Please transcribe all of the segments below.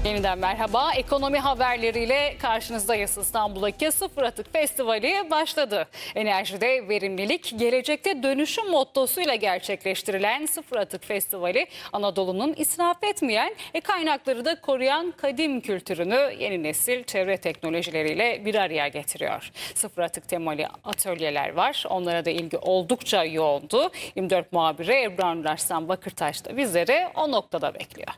Yeniden merhaba. Ekonomi haberleriyle karşınızdayız. İstanbul'daki Sıfır Atık Festivali başladı. Enerjide verimlilik, gelecekte dönüşüm mottosuyla gerçekleştirilen Sıfır Atık Festivali, Anadolu'nun israf etmeyen, kaynakları da koruyan kadim kültürünü yeni nesil çevre teknolojileriyle bir araya getiriyor. Sıfır atık temalı atölyeler var. Onlara da ilgi oldukça yoğundu. 24 muhabiri Ebru Nuraslan Bakırtaş da bizleri o noktada bekliyor.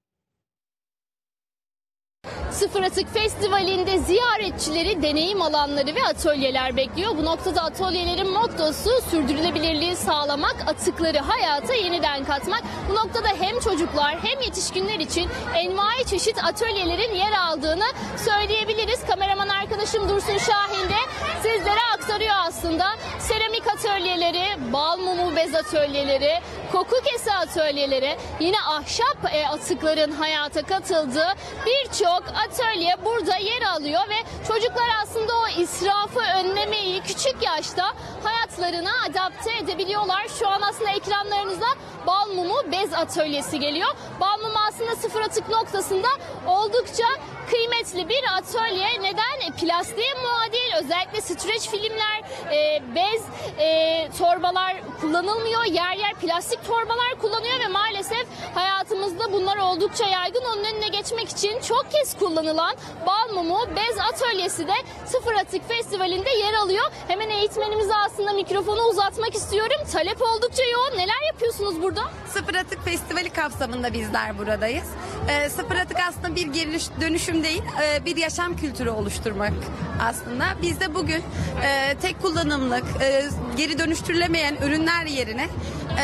Sıfır Atık Festivali'nde ziyaretçileri deneyim alanları ve atölyeler bekliyor. Bu noktada atölyelerin mottosu sürdürülebilirliği sağlamak, atıkları hayata yeniden katmak. Bu noktada hem çocuklar hem yetişkinler için envai çeşit atölyelerin yer aldığını söyleyebiliriz. Kameraman arkadaşım Dursun Şahin de sizlere aktarıyor aslında. Seramik atölyeleri, bal mumu bez atölyeleri, koku kese atölyeleri, yine ahşap atıkların hayata katıldığı birçok atölye burada yer alıyor ve çocuklar aslında o israfı önlemeyi küçük yaşta hayatlarına adapte edebiliyorlar. Şu an aslında ekranlarınıza bal mumu bez atölyesi geliyor. Bal mumu aslında sıfır atık noktasında oldukça kıymetli bir atölye. Neden? Plastiğe muadil, özellikle streç filmler, bez torbalar kullanılmıyor. Yer yer plastik torbalar kullanıyor ve maalesef hayatımızda bunlar oldukça yaygın. Onun önüne geçmek için çok kez kullanılan bal mumu bez atölyesi de Sıfır Atık Festivali'nde yer alıyor. Hemen eğitmenimize aslında mikrofonu uzatmak istiyorum. Talep oldukça yoğun. Neler yapıyorsunuz burada? Sıfır Atık Festivali kapsamında bizler buradayız. Sıfır atık aslında bir geri dönüşüm değil, bir yaşam kültürü oluşturmak aslında. Biz de bugün tek kullanımlık, geri dönüştürülemeyen ürünler yerine